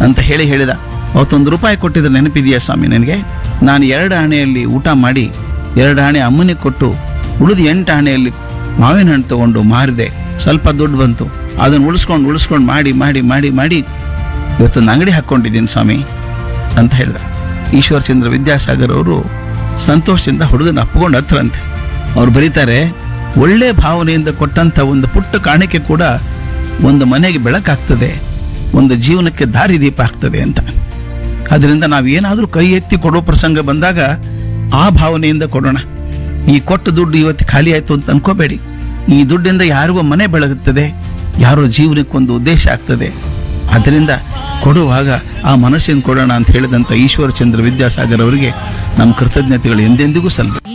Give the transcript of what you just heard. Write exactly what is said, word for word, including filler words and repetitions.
ಅಂತ ಹೇಳಿ ಹೇಳಿದ. ಅವತ್ತೊಂದು ರೂಪಾಯಿ ಕೊಟ್ಟಿದ್ರೆ ನೆನಪಿದೆಯಾ ಸ್ವಾಮಿ ನನಗೆ? ನಾನು ಎರಡು ಆಣೆಯಲ್ಲಿ ಊಟ ಮಾಡಿ ಎರಡು ಆಣೆ ಅಮ್ಮನಿಗೆ ಕೊಟ್ಟು ಉಳಿದು ಎಂಟು ಆಣೆಯಲ್ಲಿ ಮಾವಿನ ಹಣ್ಣು ತಗೊಂಡು ಮಾರಿದೆ. ಸ್ವಲ್ಪ ದುಡ್ಡು ಬಂತು, ಅದನ್ನು ಉಳಿಸ್ಕೊಂಡು ಉಳಿಸ್ಕೊಂಡು ಮಾಡಿ ಮಾಡಿ ಮಾಡಿ ಮಾಡಿ ಇವತ್ತೊಂದು ಅಂಗಡಿ ಹಾಕ್ಕೊಂಡಿದ್ದೀನಿ ಸ್ವಾಮಿ ಅಂತ ಹೇಳಿದ. ಈಶ್ವರಚಂದ್ರ ವಿದ್ಯಾಸಾಗರ್ ಅವರು ಸಂತೋಷದಿಂದ ಹುಡುಗನ ಅಪ್ಪಿಕೊಂಡು ಹತ್ರಂತೆ. ಅವ್ರು ಬರೀತಾರೆ, ಒಳ್ಳೆ ಭಾವನೆಯಿಂದ ಕೊಟ್ಟಂಥ ಒಂದು ಪುಟ್ಟ ಕಾಣಿಕೆ ಕೂಡ ಒಂದು ಮನೆಗೆ ಬೆಳಕಾಗ್ತದೆ, ಒಂದು ಜೀವನಕ್ಕೆ ದಾರಿದೀಪ ಆಗ್ತದೆ ಅಂತ. ಅದರಿಂದ ನಾವೇನಾದರೂ ಕೈ ಎತ್ತಿ ಕೊಡೋ ಪ್ರಸಂಗ ಬಂದಾಗ ಆ ಭಾವನೆಯಿಂದ ಕೊಡೋಣ. ಈ ಕೊಟ್ಟ ದುಡ್ಡು ಇವತ್ತು ಖಾಲಿ ಆಯ್ತು ಅಂತ ಅನ್ಕೋಬೇಡಿ. ಈ ದುಡ್ಡಿಂದ ಯಾರಿಗೋ ಮನೆ ಬೆಳಗುತ್ತದೆ, ಯಾರೋ ಜೀವನಕ್ಕೊಂದು ಉದ್ದೇಶ ಆಗ್ತದೆ. ಅದರಿಂದ ಕೊಡುವಾಗ ಆ ಮನಸ್ಸಿನ ಕೊಡೋಣ ಅಂತ ಹೇಳಿದಂಥ ಈಶ್ವರಚಂದ್ರ ವಿದ್ಯಾಸಾಗರ್ ಅವರಿಗೆ ನಮ್ಮ ಕೃತಜ್ಞತೆಗಳು ಎಂದೆಂದಿಗೂ ಸಲ್ಲಬೇಕು.